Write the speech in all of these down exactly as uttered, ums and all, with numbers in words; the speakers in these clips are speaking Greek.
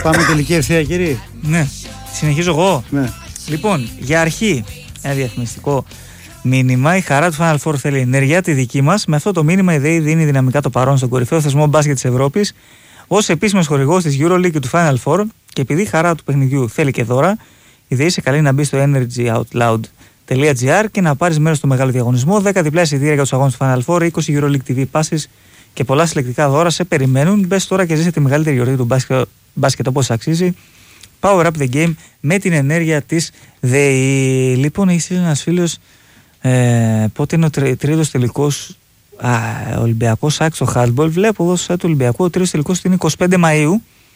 Πάμε τελική ευθεία, κύριε. Ναι, συνεχίζω εγώ. Ναι. Λοιπόν, για αρχή, ένα διαφημιστικό μήνυμα. Η χαρά του Final Four θέλει ενέργεια τη δική μας. Με αυτό το μήνυμα η ΔΕΗ δίνει δυναμικά το παρόν στον κορυφαίο θεσμό μπάσκετ της Ευρώπης ως επίσημος χορηγός της EuroLeague και του Final Four. Και επειδή η χαρά του παιχνιδιού θέλει και δώρα, η ΔΕΗ σε καλεί να μπει στο energyoutloud τελεία τζι άρ και να πάρεις μέρος στο μεγάλο διαγωνισμό. δέκα διπλά εισιτήρια για τους αγώνες του Final Four, είκοσι EuroLeague τι βι passes και πολλά συλλεκτικά δώρα σε περιμένουν. Μπες τώρα και ζήσε τη μεγαλύτερη γιορτή του μπάσκετ, μπάσκετ όπως αξίζει. Power up the game με την ενέργεια της ΔΕΗ. Λοιπόν, έχει στείλει ένας φίλος ε, πότε είναι ο τρί, τρίτος τελικός α, Ολυμπιακός άξιο handball. Βλέπω εδώ στο site του Ολυμπιακού ο τρίτος τελικός είναι εικοστή πέμπτη Μαΐου,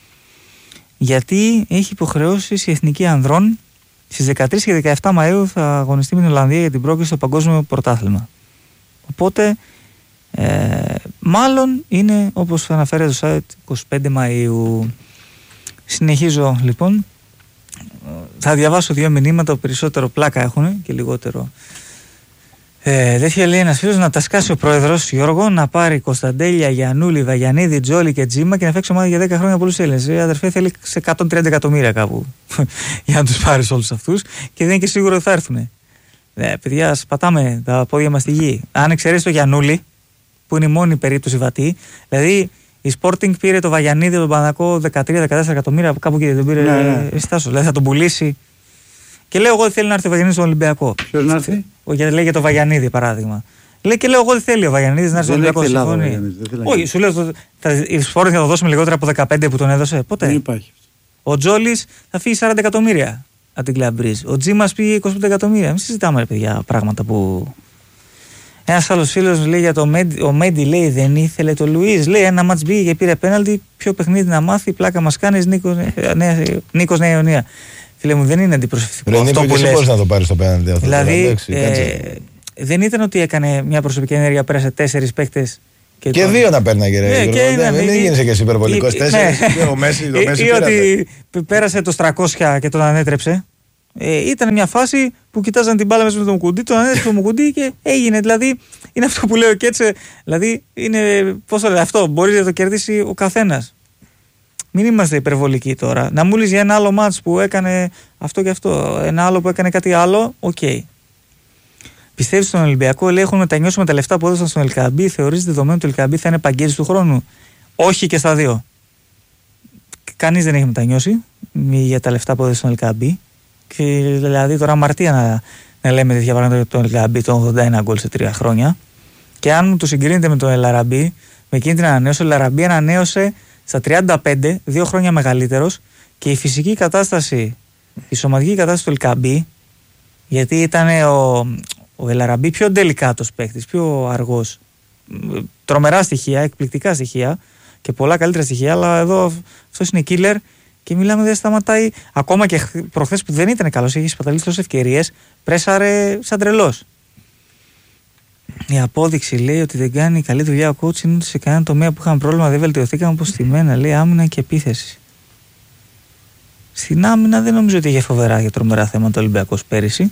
γιατί έχει υποχρεώσεις η Εθνική Ανδρών. Στις δεκατρείς και δεκαεπτά Μαΐου θα αγωνιστεί με την Ολλανδία για την πρόκριση στο Παγκόσμιο Πρωτάθλημα. Οπότε ε, μάλλον είναι όπως αναφέρεται στο site εικοστή πέμπτη Μαΐου. Συνεχίζω λοιπόν. Θα διαβάσω δύο μηνύματα που περισσότερο πλάκα έχουν και λιγότερο. Ε, τέτοια λέει ένας φίλος: να τα σκάσει ο πρόεδρος Γιώργο, να πάρει Κωνσταντέλια, Γιαννούλη, Βαγιανίδη, Τζόλι και Τζίμα και να φέξει ομάδα για δέκα χρόνια πολλούς Έλληνες. Ε, αδερφέ, θέλει σε εκατόν τριάντα εκατομμύρια κάπου για να τους πάρεις όλους αυτούς και δεν είναι και σίγουρο ότι θα έρθουν. Ε, παιδιά, σπατάμε τα πόδια μας στη γη. Αν εξαιρέσει το Γιαννούλη, που είναι η μόνη περίπτωση βατή, δηλαδή. Η Sporting πήρε το Βαγιανίδη, τον Παναθηναϊκό δεκατρία δεκατέσσερα εκατομμύρια, κάπου εκεί δεν πήρε. Ναι, ναι. Στάσο, δηλαδή θα τον πουλήσει. Και λέω εγώ ότι θέλει να έρθει ο Βαγιανίδης στον Ολυμπιακό. Ποιος να έρθει? Γιατί λέει για το Βαγιανίδη παράδειγμα. Λέει και λέω εγώ ότι θέλει ο Βαγιανίδης να έρθει στον Ολυμπιακό. Όχι, σου λέω η Sporting θα το δώσουμε λιγότερα από δεκαπέντε που τον έδωσε. Ποτέ. Δεν υπάρχει. Ο Τζόλις θα φύγει σαράντα εκατομμύρια από την Κλαμπρίζ. Ο Τζίμας πήγε είκοσι πέντε εκατομμύρια. Μην συζητάμε, ρε παιδιά, πράγματα που. Ένας άλλος φίλος λέει για το Μέντι, ο Μέντι λέει δεν ήθελε το Λουίς. Λέει ένα μάτς μπήκε και πήρε πέναλτι. Ποιο παιχνίδι να μάθει, πλάκα μας κάνεις, Νίκος, νέα, Νίκος Νέα Ιωνία. Φίλε μου, δεν είναι αντιπροσωπευτικό. Ρε, αυτό Νίκο, που λες. Πώς να το πάρεις το πέναλτι αυτό. Δηλαδή, ε, δεν ήταν ότι έκανε μια προσωπική ενέργεια, πέρασε τέσσερις παίκτες. Και, και τον... δύο να παίρναγε, ρε. Ναι, και δεν δεν γίνεσαι και εσύ υπερβολικός. Τέσσερις. Ο Μέση, το Μέση ή ότι πέρασε το τριακόσια και τον ανέτρεψε. Ε, ήταν μια φάση που κοιτάζαν την μπάλα μέσα με το Μουκουντή, τον ανέδειξε το Μουκουντή και έγινε. Δηλαδή είναι αυτό που λέω και έτσι. Δηλαδή είναι. Πώς το λέω, αυτό μπορεί να το κερδίσει ο καθένας. Μην είμαστε υπερβολικοί τώρα. Να μου λες για ένα άλλο μάτς που έκανε αυτό και αυτό, ένα άλλο που έκανε κάτι άλλο, οκ. Okay. Πιστεύεις στον Ολυμπιακό, λέει, έχουν μετανιώσει με τα λεφτά που έδωσαν στον Ελκαμπή, θεωρείς δεδομένο ότι ο Ελκαμπή θα είναι παγκέρης του χρόνου? Όχι και στα δύο. Κανείς δεν έχει μετανιώσει για τα λεφτά που έδωσε στον Ελκαμπή. Και δηλαδή τώρα αμαρτία να, να λέμε τέτοια πράγματα για τον Ελαραμπή, τον ογδόντα ένα γκολ σε τρία χρόνια. Και αν το συγκρίνετε με τον Ελαραμπή, με εκείνη την ανανέωση, ο Ελαραμπή ανανέωσε στα τριάντα πέντε, δύο χρόνια μεγαλύτερος, και η φυσική κατάσταση, η σωματική κατάσταση του Ελκαμπή, γιατί ήταν ο, ο Ελαραμπή πιο ντελικάτος παίκτης, πιο αργός. Τρομερά στοιχεία, εκπληκτικά στοιχεία και πολλά καλύτερα στοιχεία, αλλά εδώ αυτός είναι killer. Και μιλάμε, δεν σταματάει. Ακόμα και προχθές που δεν ήταν καλός, είχε σπαταλήσει τόσες ευκαιρίες, πρέσαρε σαν τρελός. Η απόδειξη λέει ότι δεν κάνει καλή δουλειά ο coach είναι ότι σε κανένα τομέα που είχαμε πρόβλημα δεν βελτιωθήκαμε όπως στη μένα. Λέει άμυνα και επίθεση. Στην άμυνα δεν νομίζω ότι είχε φοβερά και τρομερά θέματα ο Ολυμπιακός πέρυσι.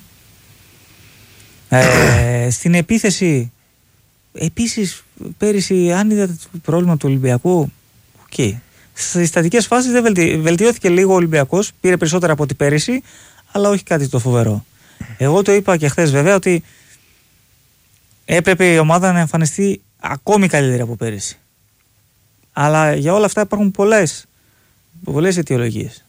Ε, στην επίθεση, επίσης πέρυσι, αν είδατε το πρόβλημα του Ολυμπιακού, οκ. Okay. Στις στατικές φάσεις δεν βελτι... βελτιώθηκε λίγο ο Ολυμπιακός, πήρε περισσότερα από ό,τι πέρυσι, αλλά όχι κάτι το φοβερό. Εγώ το είπα και χθες βέβαια ότι έπρεπε η ομάδα να εμφανιστεί ακόμη καλύτερα από πέρυσι. Αλλά για όλα αυτά υπάρχουν πολλές, πολλές αιτιολογίες.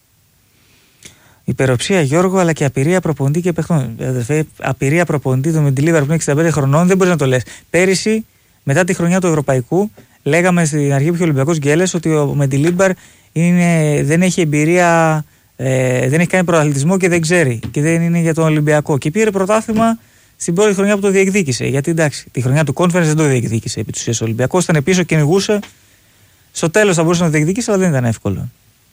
Υπεροψία Γιώργο, αλλά και απειρία προπονητή και παιχτών. Αδερφέ, απειρία προπονητή το Μεντιλίβαρ που είναι εξήντα πέντε χρονών δεν μπορεί να το λες. Πέρυσι, μετά τη χρονιά του Ευρωπαϊκού, λέγαμε στην αρχή που είχε ο Ολυμπιακός Γκέλες ότι ο Μεντιλίμπαρ είναι, δεν έχει εμπειρία, ε, δεν έχει κάνει πρωταθλητισμό και δεν ξέρει και δεν είναι για τον Ολυμπιακό. Και πήρε πρωτάθλημα στην πρώτη χρονιά που το διεκδίκησε. Γιατί εντάξει, τη χρονιά του Conference δεν το διεκδίκησε επί της ουσίας. Ο Ολυμπιακός ήταν πίσω και κυνηγούσε. Στο τέλος θα μπορούσε να το διεκδικήσει, αλλά δεν ήταν εύκολο.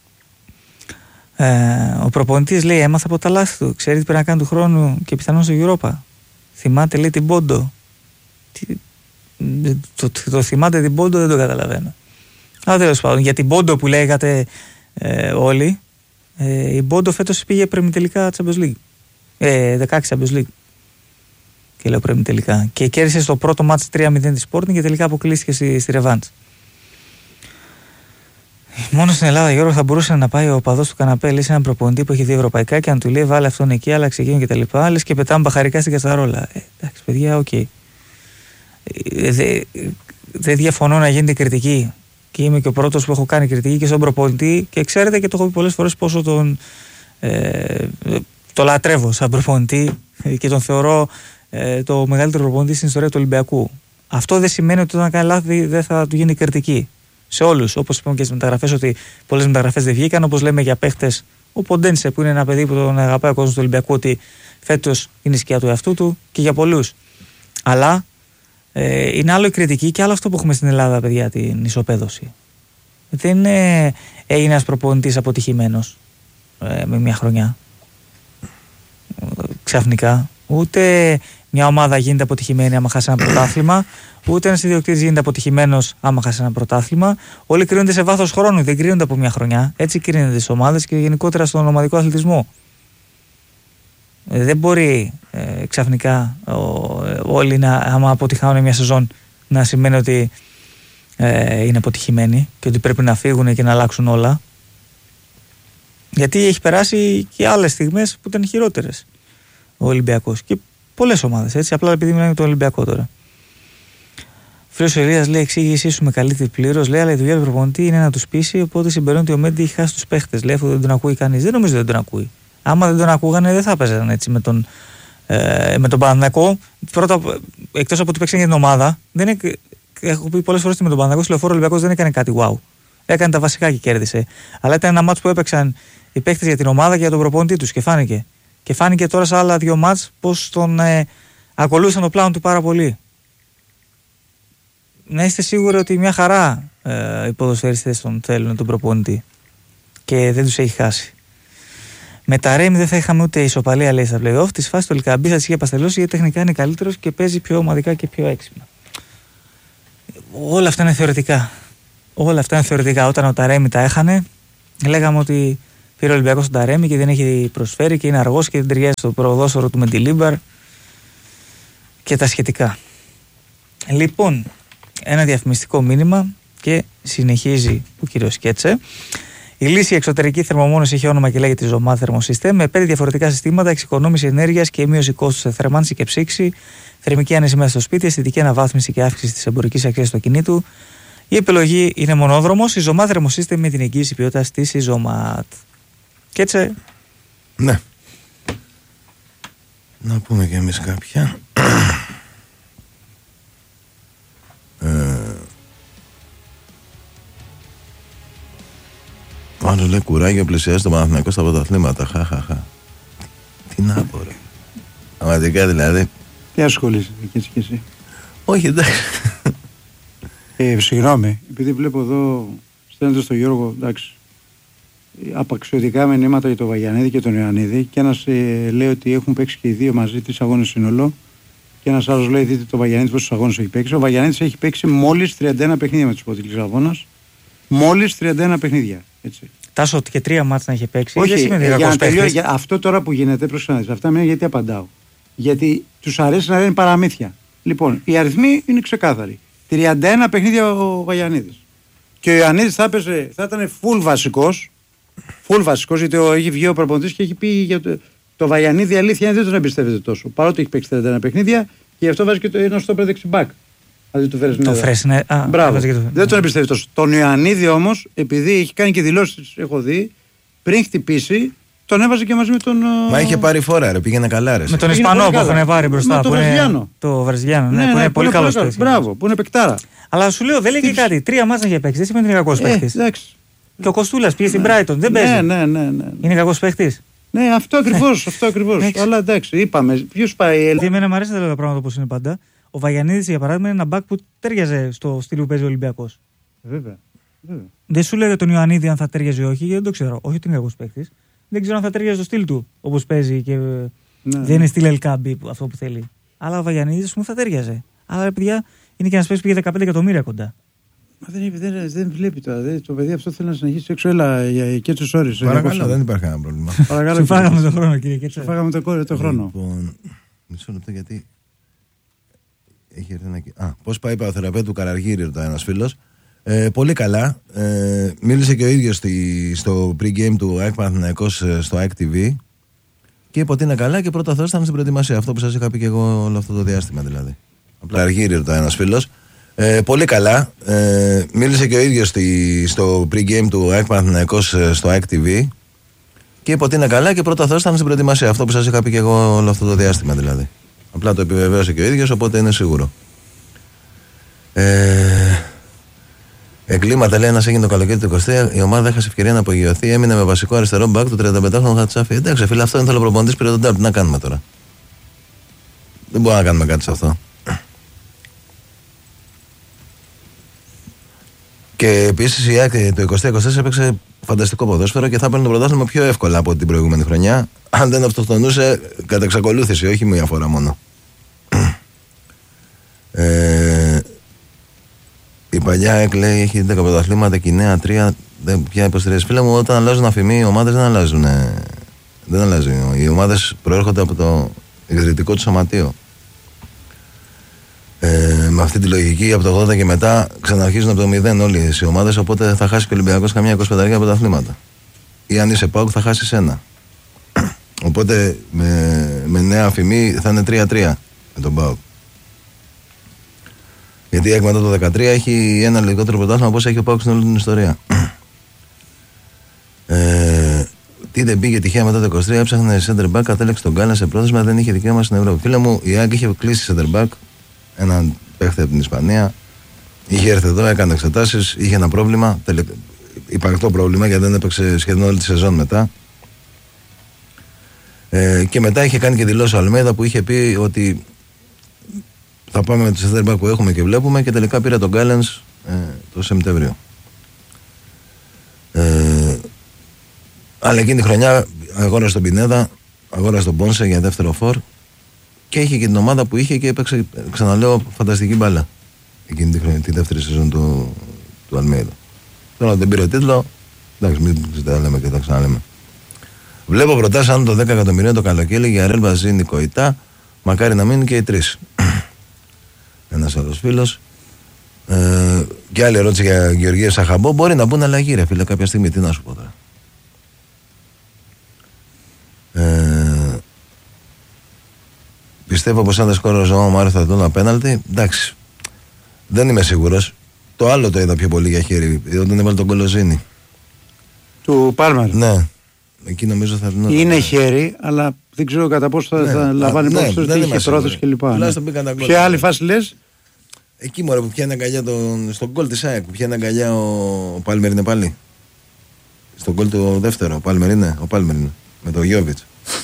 Ε, ο προπονητής λέει: έμαθα από τα λάθη του. Ξέρει τι πρέπει να κάνει του χρόνου και πιθανόν στο Europa. Θυμάται, λέει, την Πόντο. Τι, το, το, το θυμάται την Πόντο, δεν το καταλαβαίνω. Αλλά τέλος πάντων, για την Πόντο που λέγατε ε, όλοι, ε, η Πόντο φέτος πήγε προημιτελικά Champions League. Ε, δεκαέξι Champions League. Και λέω προημιτελικά. Και κέρδισε στο πρώτο μάτς τρία μηδέν τη Sporting και τελικά αποκλείστηκε στη, στη Ρεβάντς. Μόνο στην Ελλάδα, Γιώργο, θα μπορούσε να πάει ο παδός του καναπέ σε έναν προπονητή που έχει δύο ευρωπαϊκά και να του λέει βάλε αυτόν εκεί, άλλαξε εκείνο κτλ. Λες και πετάμε μπαχαρικά στην κατσαρόλα. Ε, εντάξει, παιδιά, οκ. Okay. Ε, Δεν δε διαφωνώ να γίνεται κριτική. Και είμαι και ο πρώτος που έχω κάνει κριτική και στον προπονητή και ξέρετε και το έχω πει πολλές φορές πόσο τον. Ε, το λατρεύω σαν προπονητή και τον θεωρώ ε, το μεγαλύτερο προπονητή στην ιστορία του Ολυμπιακού. Αυτό δεν σημαίνει ότι όταν κάνει λάθη δεν θα του γίνει κριτική. Σε όλους, όπως είπαμε και στις μεταγραφές, ότι πολλές μεταγραφές δεν βγήκαν. Όπως λέμε για παίχτες, ο Ποντένσε που είναι ένα παιδί που τον αγαπάει ο κόσμος του Ολυμπιακού, ότι φέτος είναι η σκιά του εαυτού του και για πολλούς. Αλλά ε, είναι άλλο η κριτική και άλλο αυτό που έχουμε στην Ελλάδα, παιδιά, την ισοπαίδωση. Δεν ε, έγινε ένας προπονητής αποτυχημένος ε, με μια χρονιά. Ξαφνικά. Ούτε μια ομάδα γίνεται αποτυχημένη άμα χάσει ένα πρωτάθλημα, ούτε ένας ιδιοκτήτης γίνεται αποτυχημένος άμα χάσει ένα πρωτάθλημα. Όλοι κρίνονται σε βάθος χρόνου, δεν κρίνονται από μια χρονιά. Έτσι κρίνονται τις ομάδες και γενικότερα στον ομαδικό αθλητισμό. Ε, δεν μπορεί ε, ξαφνικά ο, ε, όλοι να, άμα αποτυχάνουν μια σεζόν, να σημαίνει ότι ε, είναι αποτυχημένοι και ότι πρέπει να φύγουν και να αλλάξουν όλα. Γιατί έχει περάσει και άλλες στιγμές που ήταν χειρότερες ο Ολυμπιακός και πολλές ομάδες, έτσι, απλά επειδή μιλάμε για τον Ολυμπιακό τώρα. Φίλος ο Ηλίας λέει: εξήγησή σου με καλύπτει πλήρως. Λέει: αλλά η δουλειά του προπονητή είναι να τους πείσει. Οπότε συμπεραίνω ότι ο Μέντι έχει χάσει τους παίχτες. Λέει: αφού δεν τον ακούει κανείς. Δεν νομίζω ότι δεν τον ακούει. Άμα δεν τον ακούγανε, δεν θα παίζανε έτσι με τον, ε, με τον Παναθηναϊκό. Πρώτα, εκτός από ότι παίξαν για την ομάδα, δεν είναι, έχω πει πολλές φορές ότι με τον Παναθηναϊκό στη Λεωφόρο Ολυμπιακός δεν έκανε κάτι wow. Έκανε τα βασικά και κέρδισε. Αλλά ήταν ένα μάτς που έπαιξαν οι παίχτες για την ομάδα και για τον προπονητή τους και φάνηκε. Και φάνηκε τώρα σε άλλα δύο μάτς πως τον ε, ακολούθησαν το πλάνο του πάρα πολύ. Να είστε σίγουροι ότι μια χαρά ε, οι ποδοσφαιριστές τον θέλουν τον προπονητή και δεν τους έχει χάσει. Με τα Ρέμι δεν θα είχαμε ούτε ισοπαλία, λέει, στα play-off. Τη φάση του Λικαμπή θα τη είχε παστελώσει γιατί τεχνικά είναι καλύτερος και παίζει πιο ομαδικά και πιο έξυπνα. Όλα αυτά είναι θεωρητικά. Όλα αυτά είναι θεωρητικά. Όταν ο Ταρέμι τα έχανε, λέγαμε ότι πήρε ο Ολυμπιακός τον Ταρέμι και δεν έχει προσφέρει και είναι αργός και δεν ταιριάζει στο προδόσορο του Μεντιλίμπαρ και τα σχετικά. Λοιπόν, ένα διαφημιστικό μήνυμα και συνεχίζει ο κύριος Σκέτσε. Η λύση εξωτερική θερμομόνωση έχει όνομα και λέγεται Zomat Thermosystem με πέντε διαφορετικά συστήματα, εξοικονόμηση ενέργειας και μείωση κόστους σε θέρμανση και ψήξη, θερμική ανεσημεία στο σπίτι, αισθητική αναβάθμιση και αύξηση της εμπορικής αξίας του κινήτου. Η επιλογή είναι μονόδρομος, η Zomat Thermosystem με την εγγύηση ποιότητας της Zomat. Και έτσι. Ναι. Να πούμε και εμείς κάποια. ε... Άλλο λέει κουράγιο πλησιάζει το Παναθηναϊκό στα πρωταθλήματα. Χαχαχα. Τι να πω ρε. Πραγματικά δηλαδή. Τι ασχολείσαι και έτσι και εσύ. Όχι, εντάξει. Ε, συγγνώμη, επειδή βλέπω εδώ στέλνετε στο Γιώργο, εντάξει, απαξιωτικά μηνύματα για τον Βαγιανίδη και τον Ιωαννίδη και ένας ε, λέει ότι έχουν παίξει και οι δύο μαζί τρεις αγώνες σύνολο και ένας άλλος λέει δείτε τον Βαγιανίδη πόσους αγώνες έχει παίξει. Ο Βαγιανίδης έχει παίξει μόλις τριάντα ένα παιχνίδια με τους Ποδηλής Αγώνας. Μόλις τριάντα ένα παιχνίδια. Έτσι. Τάσο και τρία μάτς να είχε παίξει. Όχι, ε, για να τελειώ, για αυτό τώρα που γίνεται, προσφέροντας, αυτά είναι γιατί απαντάω. Γιατί τους αρέσει να λένε παραμύθια. Λοιπόν, οι αριθμοί είναι ξεκάθαροι. τριάντα ένα παιχνίδια ο Βαγιανίδης. Και ο Ιωαννίδης θα, έπαιζε, θα ήταν full βασικός. Full βασικός, γιατί ο, έχει βγει ο προπονητής και έχει πει για το, το Βαγιανίδη αλήθεια δεν τον εμπιστεύεται τόσο. Παρότι έχει παίξει τριάντα ένα παιχνίδια και γι' αυτό βάζει και το ένα στο δεξιμπάκ. Δηλαδή του φέρεις το Φρέσνε. Μπράβο. Το... Δεν τον εμπιστεύεται τόσο. Τον Ιωαννίδη όμως, επειδή έχει κάνει και δηλώσεις, έχω δει, πριν χτυπήσει, τον έβαζε και μαζί με τον. Μα είχε πάρει φόρα, ρε, πήγαινε καλά. Ρε, με τον Ισπανό που έχουν πάρει μπροστά. Με τον Βραζιλιάνο. Το Βραζιλιάνο, ναι, ναι, που ναι, είναι πολύ καλό παίκτη. Μπράβο, που είναι παικτάρα. Αλλά σου λέω, δεν λέει και κάτι. Τρία μάτσα είχε παίξει. Δεν σημαίνει ότι είναι κακός παίκτης. Και ο Κοστούλας πήγε στην Brighton. Δεν παίζει. Ναι, ναι, ναι, ναι. Είναι κακός παίκτης. Ναι, αυτό ακριβώς. Αυτό ακριβώς. Αλλά εντάξει, είπαμε. Ποιο πάει. Δηλαδή, εμένα μου αρέσει να λέω τα πράγματα όπως είναι πάντα. Ο Βαγιανίδης, για παράδειγμα, είναι ένα μπακ που τέριαζε στο στυλ που παίζει ο Ολυμπιακός. Βέβαια. Βέβαια. Δεν σου λέω για τον Ιωαννίδη αν θα τέριαζε ή όχι, γιατί δεν το ξέρω. Όχι ότι είναι κακός παίκτης. Δεν ξέρω αν θα τέριαζε το στυλ του όπως παίζει και ναι, δεν ναι. είναι στυλ Ελκάμπη αυτό που θέλει. Αλλά ο Βαγιανίδης μου θα τέριαζε. Αλλά παιδιά είναι και ένα παίκτη που πήγε δεκαπέντε εκατομμύρια κοντά. Μα δεν, δεν, δεν βλέπει τώρα. Δεν, το παιδί αυτό θέλει να συνεχίσει έξω. Έλα και έτσι ώρε. Παρακαλώ, δεν υπάρχει κανένα πρόβλημα. Παρακαλώ. Σου φάγαμε τον χρόνο, κύριε Κέτσα. Σου φάγαμε το, το χρόνο. Λοιπόν, μισό λεπτό γιατί. Έχει έρθει ένα. Α, πώς πάει η παθεραπεία του Καραργύρη, ρωτάει ένας φίλος. Ε, πολύ καλά. Ε, μίλησε και ο ίδιος στη, στο pre-game του ΑΕΚ Παναθηναϊκός στο ΑΕΚ τι βι και είπε ότι είναι καλά και πρώτα Θεός ήταν στην προετοιμασία. Αυτό που σας είχα πει και εγώ όλο αυτό το διάστημα δηλαδή. Απλά αργύρι ρωτάει ένας φίλος. Ε, πολύ καλά. Ε, μίλησε και ο ίδιος στη, στο pre-game του ΑΕΚ Παναθηναϊκός στο ΑΕΚ τι βι και είπε ότι είναι καλά και πρώτα Θεός ήταν στην προετοιμασία. Αυτό που σας είχα πει και εγώ όλο αυτό το διάστημα δηλαδή. Απλά το επιβεβαίωσε και ο ίδιος, οπότε είναι σίγουρο. Ε, εγκλήματα λέει ένας έγινε το καλοκαίρι του είκοσι τρία. Η ομάδα έχασε ευκαιρία να απογειωθεί. Έμεινε με βασικό αριστερό μπακ του τριανταπεντάχρονου Χατσάφη. Εντάξει, φίλε, αυτό είναι το προπονητής πήρε τον τάπ. Τι να κάνουμε τώρα. Δεν μπορούμε να κάνουμε κάτι σε αυτό. Και επίσης η ΑΕΚ το είκοσι τρία είκοσι τέσσερα έπαιξε φανταστικό ποδόσφαιρο και θα παίρνει το πρωτάθλημα πιο εύκολα από την προηγούμενη χρονιά. Αν δεν αυτοκτονούσε κατά εξακολούθηση, όχι μία φορά μόνο. ε, η παλιά ΑΕΚ λέει έχει δέκα πρωταθλήματα και η νέα τρία. Δεν πια υποστηρίζει. Φίλε μου, όταν αλλάζουν αφημοί, οι ομάδες δεν αλλάζουν. Ε, δεν αλλάζουν. Οι ομάδες προέρχονται από το ιδρυτικό του σωματείο. Ε, με αυτή τη λογική από το ογδόντα και μετά ξαναρχίζουν από το μηδέν όλοι οι ομάδες. Οπότε θα χάσει και ο Ολυμπιακός καμιά είκοσι πέντε από τα αθλήματα. Ή αν είσαι ΠΑΟΚ θα χάσει ένα. Οπότε με, με νέα αφημή θα είναι τρία τρία με τον ΠΑΟΚ. Γιατί η ΑΕΚ μετά το δεκατρία έχει ένα λιγότερο πρωτάθλημα όπως έχει ο ΠΑΟΚ στην όλη την ιστορία. ε, τι δεν πήγε τυχαία μετά το είκοσι τρία, έψαχνε center back, κατέλεξε τον Γκάλα σε πρόθεσμα, δεν είχε δικαίωμα στην Ευρώπη. Φίλε μου, η ΑΕΚ είχε κλείσει center back. Έναν παίχτη από την Ισπανία. Είχε έρθει εδώ, έκανε εξετάσεις. Είχε ένα πρόβλημα. Τελε... Υπαρκτό πρόβλημα γιατί δεν έπαιξε σχεδόν όλη τη σεζόν μετά. Ε, και μετά είχε κάνει και δηλώσει ο Αλμέιδα που είχε πει ότι θα πάμε με τη center back που έχουμε και βλέπουμε. Και τελικά πήρε τον Γκάλενς ε, το Σεπτέμβριο. Ε, αλλά εκείνη τη χρονιά αγόρασε τον Πινέδα, αγόρασε τον Πόνσε για δεύτερο φορ. Και είχε και την ομάδα που είχε και έπαιξε, ξαναλέω, φανταστική μπάλα εκείνη τη, τη δεύτερη σεζόν του, του Αλμέιδα. Τώρα δεν πήρε τίτλο, εντάξει, μην τα λέμε και τα ξαναλέμε. Βλέπω προτάσεις αν το δέκα εκατομμυρίων το καλοκαίρι για Ρέλ Βαζίνη Κοϊτά, μακάρι να μείνουν και οι τρεις. Ένας άλλος φίλος. Ε, και άλλη ερώτηση για Γεωργία Σαχαμπό. Μπορεί να μπουν αλλαγή, ρε φίλε, κάποια στιγμή. Τι να σου πω τώρα. Ε, Πιστεύω πως αν δεν σκόρωσε ο Μάριο θα δουν ένα πέναλτι. Εντάξει. Δεν είμαι σίγουρος. Το άλλο το είδα πιο πολύ για χέρι. Όταν έβαλε τον Κολοζίνη. Του Πάλμερ. Ναι. Εκεί νομίζω θα δουν. Είναι χέρι, αλλά δεν ξέρω κατά πόσο θα, ναι, θα λαμβάνει υπόψη του ότι είχε πρόθεση κλπ. Ποια άλλη φάση λες? Εκεί μωρέ που πιάνει αγκαλιά τον... στον γκολ της ΑΕΚ. Που πιάνει αγκαλιά ο, ο Πάλμερ είναι πάλι. Στον γκολ του δεύτερο. Ο Πάλμερ είναι. Ο Πάλμερ είναι. Με τον Γιόβιτς.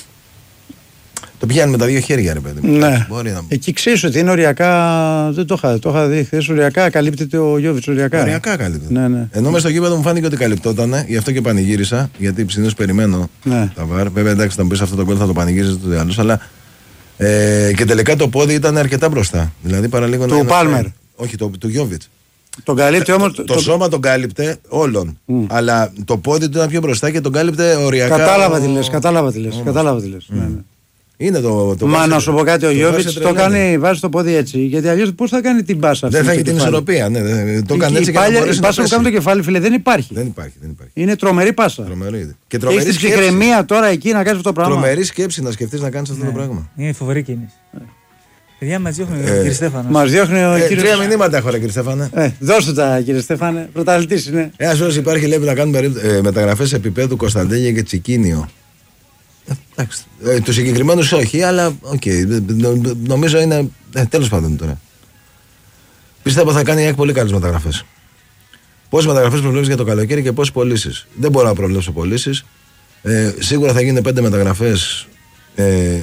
Το πιάνει με τα δύο χέρια, ρε παιδί μου. Ναι. Να... Εκεί ξέρεις ότι είναι οριακά. Δεν το είχα, το είχα δει χθες. Οριακά καλύπτεται ο Γιόβιτς. Οριακά, οριακά καλύπτεται. Ναι, ναι. Ενώ μες στο γήπεδο μου φάνηκε ότι καλυπτότανε, γι' αυτό και πανηγύρισα. Γιατί συνήθως περιμένω ναι. τα βαρ. Βέβαια, εντάξει, θα μου πεις αυτό το γκολ θα το πανηγύριζε το διάλογο. Αλλά ε, και τελικά το πόδι ήταν αρκετά μπροστά. Δηλαδή παραλίγο του Πάλμερ. Όχι, το, του Γιόβιτς. Τον καλύπτει όμως. Το, το, το σώμα τον κάλυπτε όλων. Mm. Αλλά το πόδι του ήταν πιο μπροστά και τον κάλυπτε οριακά. Κατάλαβα τι λες. Κατάλαβα τι λες. Κατάλαβα τι λες. Είναι το, το Μα βάζει, να σου πω κάτι, ο Γιώβιτς το κάνει, βάζει το πόδι έτσι. Γιατί αλλιώς πώς θα κάνει την πάσα αυτή. Δεν θα έχει την ισορροπία. Ναι, ναι, το κάνει έτσι. Η, η πάσα που κάνει το κεφάλι, φίλε, δεν υπάρχει. Δεν υπάρχει, δεν υπάρχει. Είναι τρομερή πάσα. Τρομερή. Και τρομερή έχει την ψυχραιμία τώρα εκεί να κάνει αυτό το πράγμα. Τρομερή σκέψη να σκεφτεί να κάνει αυτό το πράγμα. Είναι φοβερή κίνηση. Παιδιά, μας διώχνει ο κύριε Στέφανο. Μας διώχνει ο κύριος. Τρία μηνύματα έχω, κύριε Στέφανε. Δώστε τα, κύριε Στέφανε. Πρωταθλητής είναι. Ένα όσο υπάρχει λέει να κάνουμε μεταγραφές επίπεδου Κωνσταντέλια και Τσικίνιο. Εντάξει. Ε, του συγκεκριμένους όχι, αλλά οκ. Okay, νομίζω είναι. Ε, τέλος πάντων τώρα. Πιστεύω θα κάνει η ΑΕΚ πολύ καλές μεταγραφές. Πόσες μεταγραφές προβλέπεις για το καλοκαίρι και πόσες πωλήσεις? Δεν μπορώ να προβλέψω πωλήσεις. Ε, σίγουρα θα γίνουν πέντε μεταγραφές ε,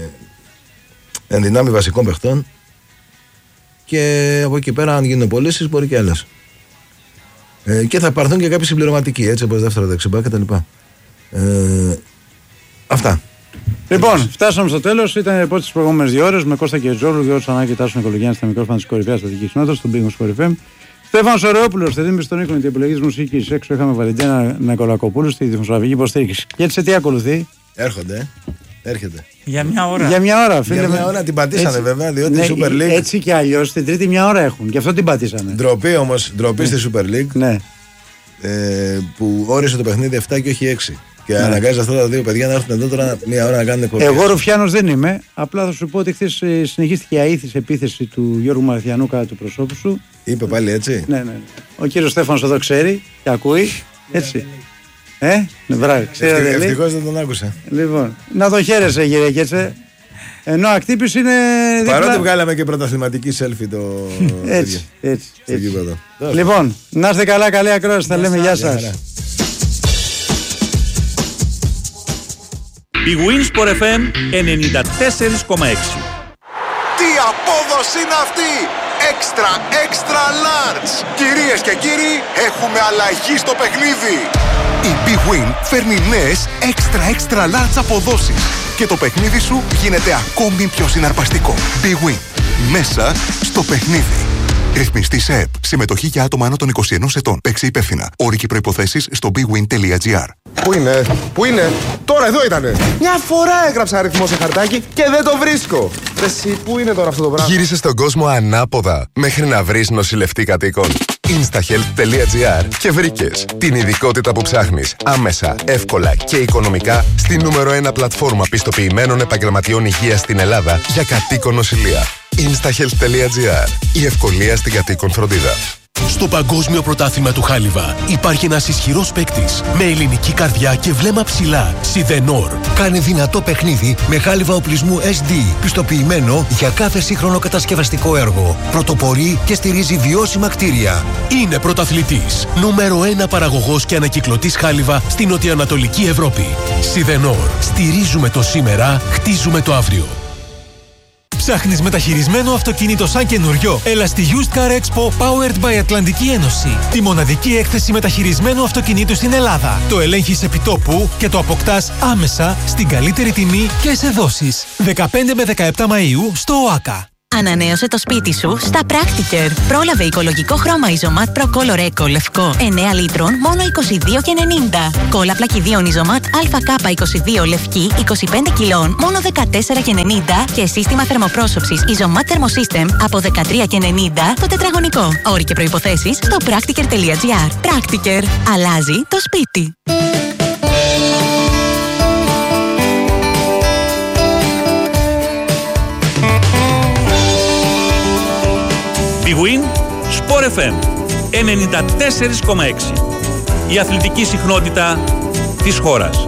εν δυνάμει βασικών παιχτών. Και από εκεί πέρα, αν γίνουν πωλήσεις, μπορεί και άλλες. Ε, και θα πάρθουν και κάποιοι συμπληρωματικοί, έτσι όπως δεύτερο δεξιμπά κτλ. Ε, αυτά. Λοιπόν, φτάσαμε στο τέλος. Ήταν από τις προηγούμενες δύο ώρες με Κώστα και Τζόρου, Γιώργο Σανάκη, Τάσο Νικολογιάννη στα μικρόφωνα της κορυφαίας στατικής κοινότητας, στον Πύργο Σκορ εφ εμ. Στέφανος Ωρεόπουλος, θετήμη στον οίκο με την επιλογή της μουσικής. Έξω είχαμε Βαλεντίνα Νικολακοπούλου στη δημοσιογραφική υποστήριξη. Και έτσι τι ακολουθεί? Έρχονται. Έρχεται. Για μια ώρα. Για μια ώρα, φίλε. Για μια ώρα την πατήσανε έτσι, βέβαια, διότι ναι, η Super League. Έτσι κι αλλιώς την τρίτη μια ώρα έχουν. Γι' αυτό την πατήσανε. Ντροπή όμως, ντροπή στη Super League. Ναι. Ε, που όρισε το παιχνίδι επτά και όχι έξι. Και ναι. αναγκάζει αυτά τα δύο παιδιά να έρθουν εδώ τώρα μία ώρα να κάνουν εκπομπή. Εγώ Ρουφιάνος δεν είμαι. Απλά θα σου πω ότι χθες συνεχίστηκε η αήθης επίθεση του Γιώργου Μαρθιανού κατά του προσώπου σου. Είπε πάλι έτσι. Ναι, ναι. Ο κύριος Στέφανος εδώ ξέρει και ακούει. Έτσι. Ε, ναι, μπράβο. Ευτυχώς δεν τον άκουσα. Λοιπόν, να τον χαίρεσαι, κύριε Κέτσε. Ενώ ακτύπης είναι. Παρότι δίπλα... βγάλαμε και πρωταθληματική selfie το. Έτσι. έτσι, έτσι. έτσι. Λοιπόν, να είστε καλά, καλή ακρόαση. Θα λέμε γεια σας. Η Winsport εφ εμ ενενήντα τέσσερα κόμμα έξι. Τι απόδοση είναι αυτή! Extra, extra large! Κυρίες και κύριοι, έχουμε αλλαγή στο παιχνίδι! Η Big Win φέρνει νέες extra, extra large αποδόσεις και το παιχνίδι σου γίνεται ακόμη πιο συναρπαστικό. Big Win. Μέσα στο παιχνίδι. Ρυθμιστή σε ΕΠ. Συμμετοχή για άτομα άνω των είκοσι ενός ετών. Παίξε υπεύθυνα. Όροι και προϋποθέσεις στο big win τελεία gr. Πού είναι, πού είναι, τώρα εδώ ήτανε. Μια φορά έγραψα αριθμό σε χαρτάκι και δεν το βρίσκω. Εσύ, πού είναι τώρα αυτό το πράγμα. Γύρισε στον κόσμο ανάποδα μέχρι να βρεις νοσηλευτή κατοίκων. instahealth τελεία gr και βρήκες την ειδικότητα που ψάχνεις άμεσα, εύκολα και οικονομικά στη νούμερο ένα πλατφόρμα πιστοποιημένων επαγγελματιών υγείας στην Ελλάδα για κατοίκον νοσηλεία. instahealth τελεία gr. Η ευκολία στην κατοίκον φροντίδα. Στο Παγκόσμιο Πρωτάθλημα του Χάλιβα υπάρχει ένας ισχυρός παίκτης με ελληνική καρδιά και βλέμμα ψηλά. Σιδενόρ. Κάνει δυνατό παιχνίδι με χάλιβα οπλισμού ες ντι, πιστοποιημένο για κάθε σύγχρονο κατασκευαστικό έργο. Πρωτοπορεί και στηρίζει βιώσιμα κτίρια. Είναι πρωταθλητής. Νούμερο ένα παραγωγός και ανακυκλωτής χάλιβα στην νοτιοανατολική Ευρώπη. Σιδενόρ. Στηρίζουμε το σήμερα, χτίζουμε το αύριο. Ψάχνεις μεταχειρισμένο αυτοκίνητο σαν καινούριο? Έλα στη Used Car Expo Powered by Ατλαντική Ένωση. Τη μοναδική έκθεση μεταχειρισμένου αυτοκινήτου στην Ελλάδα. Το ελέγχεις επιτόπου και το αποκτάς άμεσα στην καλύτερη τιμή και σε δόσεις. δεκαπέντε με δεκαεπτά Μαΐου στο ΟΑΚΑ. Ανανέωσε το σπίτι σου στα Practiker. Πρόλαβε οικολογικό χρώμα Isomat Pro Color Eco λευκό εννέα λίτρων μόνο είκοσι δύο και ενενήντα. Κόλλα πλακιδίων Isomat έι κέι είκοσι δύο λευκή είκοσι πέντε κιλών μόνο δεκατέσσερα και ενενήντα και σύστημα θερμοπρόσωψης Isomat Thermosystem από δεκατρία και ενενήντα το τετραγωνικό. Όροι και προϋποθέσεις στο practiker τελεία gr. Practiker. Αλλάζει το σπίτι. Big Win Sport εφ εμ ενενήντα τέσσερα κόμμα έξι. Η αθλητική συχνότητα της χώρας.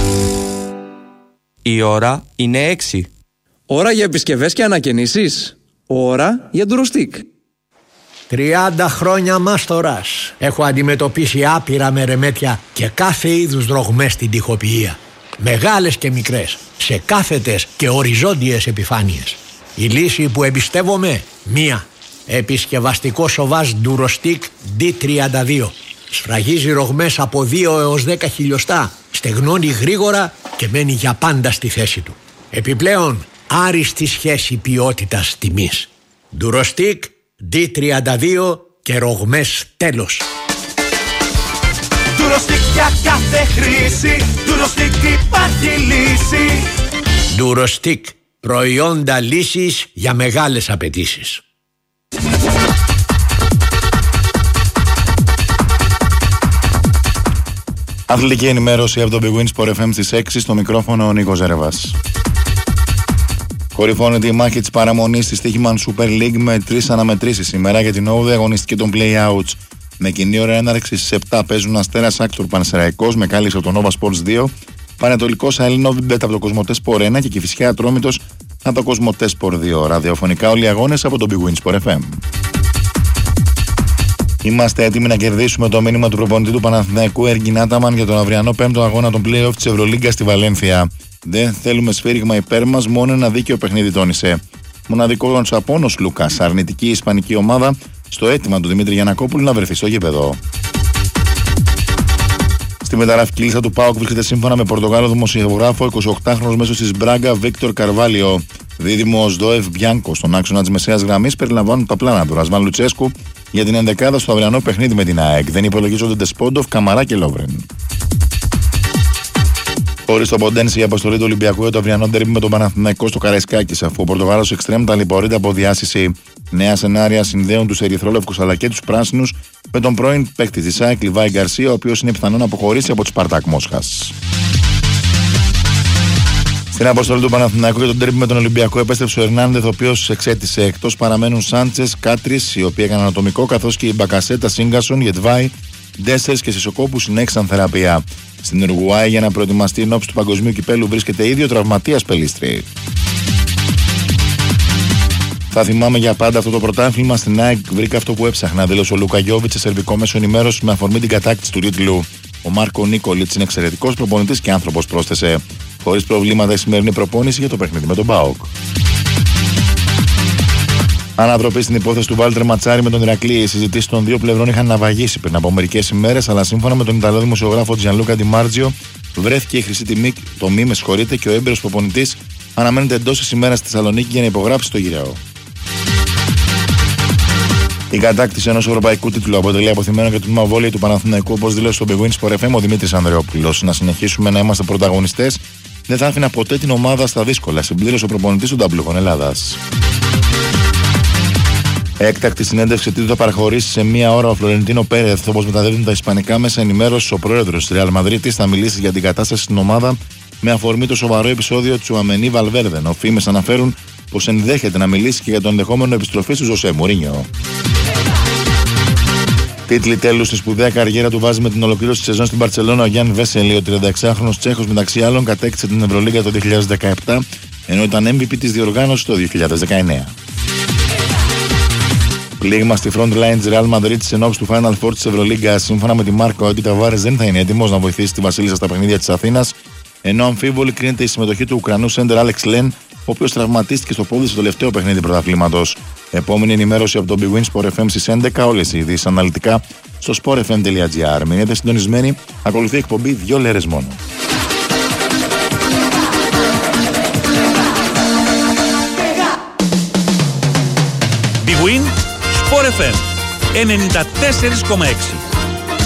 Η ώρα είναι έξι. Ώρα για επισκευές και ανακαινήσεις. Ώρα για ντουροστικ. τριάντα χρόνια μάστορας. Έχω αντιμετωπίσει άπειρα μερεμέτια και κάθε είδους δρογμές στην τοιχοποιία. Μεγάλες και μικρές, σε κάθετες και οριζόντιες επιφάνειες. Η λύση που εμπιστεύομαι, μία. Επισκευαστικό σοβάζ ντουροστικ ντι τριάντα δύο. Σφραγίζει ρογμές από δύο έως δέκα χιλιοστά, στεγνώνει γρήγορα και μένει για πάντα στη θέση του. Επιπλέον, άριστη σχέση ποιότητας τιμής. Ντουροστικ ντι τριάντα δύο και ρογμές τέλος. Ντουροστικ για κάθε χρήση, Ντουροστικ υπάρχει λύση. Ντουροστικ, προϊόντα λύσης για μεγάλες απαιτήσεις. Αθλητική ενημέρωση από το Big Win Sport εφ εμ στις έξι, στο μικρόφωνο ο Νίκος Ζερεβάς. Κορυφώνεται η μάχη της παραμονής στη Stoichman Super League με τρεις αναμετρήσεις σήμερα για την όγδοη αγωνιστική των play-outs. Με κοινή ώρα έναρξη στις επτά παίζουν Αστέρας Άκτορ Πανσεραϊκός με κάλυψη από το Nova Sports δύο, Πανετολικός Αελινό Βιμπέτ από το Κοσμοτέ Sport ένα και Κηφισιά Ατρόμητος από το Κοσμοτέ Sport δύο. Ραδιοφωνικά όλοι οι αγώνες από το Big Win Sport εφ εμ. Είμαστε έτοιμοι να κερδίσουμε το μήνυμα του προπονητή του Παναθηναϊκού Εργιν Άταμαν για τον αυριανό πέμπτο αγώνα των play-off της Ευρωλίγκα στη Βαλένθια. Δεν θέλουμε σφύριγμα υπέρ μας, μόνο ένα δίκαιο παιχνίδι, τόνισε. Μοναδικό απόνος Λούκας, αρνητική ισπανική ομάδα, στο αίτημα του Δημήτρη Γιαννακόπουλου να βρεθεί στο γήπεδο. Στη μεταγραφική λίστα του ΠΑΟΚ βρίσκεται σύμφωνα με Πορτογάλο δημοσιογράφο εικοσιοκτάχρονος μέσος της Μπράγκα Βίκτορ Καρβάλιο. Δίδυμο Σδόεφ Μπιάνκο στον άξονα της μεσαίας γραμμής περιλαμβάνουν τα πλάνα του Ρασβάν Λουτσέσκου για την ενδεκάδα στο αυριανό παιχνίδι με την ΑΕΚ. Δεν υπολογίζονται Ντεσπόντοφ, Καμαρά και Λόβρεν. Χωρίς το Ποντένσε, η αποστολή του Ολυμπιακού για το αυριανό ντέρμπι με τον Παναθηναϊκό στο Καραϊσκάκης, αφού ο Πορτογάλος εξτρέμ ταλαιπωρείται από διάσηση. Νέα σενάρια συνδέουν τους ερυθρόλευκους αλλά και τους πράσινους με τον πρώην παίκτη της ΑΕΚ Λιβάη Γκαρσία, ο οποίος είναι πιθανό να αποχωρήσει από τη Σπαρτάκ Μόσχας. Στην αποστολή του Παναθηναϊκού για τον ντέρμπι με τον Ολυμπιακό επέστρεψε ο Ερνάντεθ, ο οποίος εξέτησε. Εκτός παραμένουν Σάντσες, Κάτρις, οι οποίοι έκαναν ατομικό, καθώς και οι Μπακασέτα, Σίγκασον, Γετβάη, Ντέσσερς και Σισοκό που συνέχισαν θεραπεία. Στην Ουρουγουάη, για να προετοιμαστεί εν ώψη του Παγκοσμίου Κυπέλου, βρίσκεται ήδη ο τραυματίας Πελίστρη. Θα θυμάμαι για πάντα αυτό το πρωτάθλημα. Στην ΑΕΚ βρήκα αυτό που έψαχνα, δήλωσε ο Λούκα Γιόβιτς σε σερβικό μέσο ενημέρωση με αφορμή την κατάκτηση του τίτλου. Ο Μάρκο Νίκολιτς είναι εξαιρετικός προπονητής και άνθρωπος, πρόσθεσε. Χωρίς προβλήματα η σημερινή προπόνηση για το παιχνίδι με τον ΠΑΟΚ. Ανατροπή στην υπόθεση του Βάλτερ Ματσάρη με τον Ηρακλή. Οι συζητήσεις των δύο πλευρών είχαν ναυαγήσει πριν από μερικές ημέρες, αλλά σύμφωνα με τον Ιταλό δημοσιογράφο Τζιανλούκα Ντιμάρτζιο, βρέθηκε η χρυσή τιμή, το μη με συγχωρείτε, και ο έμπειρος προπονητής αναμένεται εντός της ημέρας στη Θεσσαλονίκη για να υπογράψει το γυραό. Η κατάκτηση ενός ευρωπαϊκού τίτλου αποτελεί αποθυμένο και το τμήμα βόλεϊ του Παναθηναϊκού, όπως δήλωσε στο Big Win Sport εφ εμ ο Δημήτρης Ανδρεόπουλος. Να συνεχίσουμε να είμαστε πρωταγωνιστές. Δεν θα άφηνα ποτέ την ομάδα στα δύσκολα, συμπλήρωσε ο προπονητής του Νταμπλούχων Ελλάδας. Έκτακτη συνέντευξη τίτλου θα παραχωρήσει σε μία ώρα ο Φλωρεντίνο Πέρεθ, όπως μεταδίδουν τα ισπανικά μέσα ενημέρωση. Ο πρόεδρος της Real Madrid θα μιλήσει για την κατάσταση στην ομάδα με αφορμή το σοβαρό επεισόδιο του Αμενί Βαλβέρδεν. Οι φήμες αναφέρουν πως ενδέχεται να μιλήσει και για το ενδεχόμενο επιστροφή του Ζωσέ Μουρίνιο. Τίτλοι τέλους στη σπουδαία καριέρα του βάζει με την ολοκλήρωση της σεζόν στην Μπαρτσελόνα ο Γιάνν Βέσελη. Ο τριανταεξάχρονος Τσέχος μεταξύ άλλων κατέκτησε την Ευρωλίγκα το δύο χιλιάδες δεκαεπτά, ενώ ήταν εμ βι πι της διοργάνωσης το δύο χιλιάδες δεκαεννέα. Πλήγμα στη front line της Real Madrid της ενόψης του Final Four της Ευρωλίγκα. Σύμφωνα με τη Μάρκα, ο Έντι Ταβάρες δεν θα είναι έτοιμος να βοηθήσει τη Βασίλισσα στα παιχνίδια της Αθήνας, ενώ αμφίβολη κρίνεται η συμμετοχή του Ουκρανού σέντερ Άλεξ Λεν, ο οποίος τραυματίστηκε στο πόδι στο τελευταίο παιχνίδι πρωταθλήματος. Επόμενη ενημέρωση από το Big Win Sport εφ εμ στις έντεκα. Όλες οι ειδήσεις αναλυτικά στο σπορ εφ εμ τελεία τζι άρ. Μείνετε συντονισμένοι, ακολουθεί η εκπομπή δύο λέρες μόνο. Big Win Sport εφ εμ ενενήντα τέσσερα κόμμα έξι.